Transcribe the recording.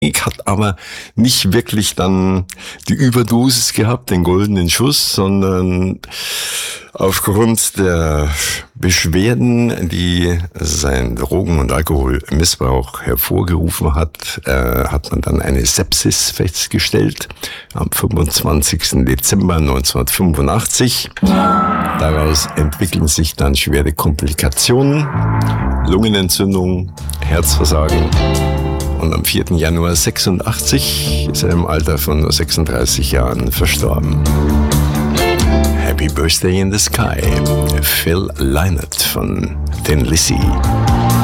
hat aber nicht wirklich dann die Überdosis gehabt, den goldenen Schuss, sondern aufgrund der Beschwerden, die sein Drogen- und Alkoholmissbrauch hervorgerufen hat, hat man dann eine Sepsis festgestellt am 25. Dezember 1985. Daraus entwickeln sich dann schwere Komplikationen, Lungenentzündung, Herzversagen. Und am 4. Januar 86 ist er im Alter von nur 36 Jahren verstorben. Happy Birthday in the Sky, Phil Lynott von Thin Lizzy.